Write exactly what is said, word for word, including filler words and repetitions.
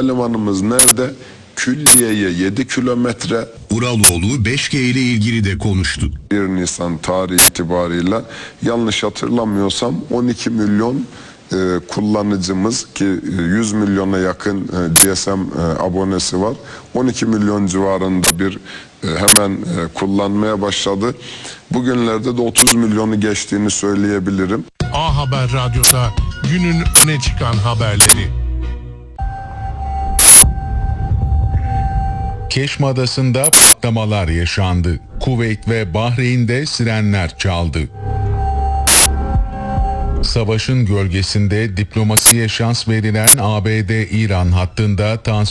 Havalimanımız nerede? Külliye'ye yedi kilometre. Uraloğlu beş G ile ilgili de konuştu. bir Nisan tarihi itibarıyla yanlış hatırlamıyorsam on iki milyon e, kullanıcımız ki yüz milyona yakın e, G S M e, abonesi var. on iki milyon civarında bir e, hemen e, kullanmaya başladı. Bugünlerde de otuz milyonu geçtiğini söyleyebilirim. A Haber Radyo'da günün öne çıkan haberleri. Keşm Adası'nda patlamalar yaşandı. Kuveyt ve Bahreyn'de sirenler çaldı. Savaşın gölgesinde diplomasiye şans verilen A B D-İran hattında tansiyon